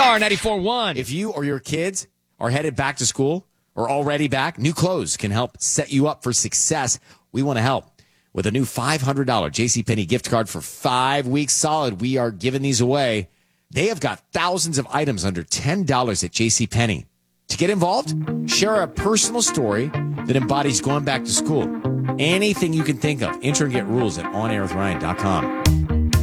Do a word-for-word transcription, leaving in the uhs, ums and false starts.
Star ninety-four point one. If you or your kids are headed back to school or already back, new clothes can help set you up for success. We want to help. With a new five hundred dollars JCPenney gift card for five weeks solid, we are giving these away. They have got thousands of items under ten dollars at JCPenney. To get involved, share a personal story that embodies going back to school. Anything you can think of. Enter and get rules at on air with ryan dot com.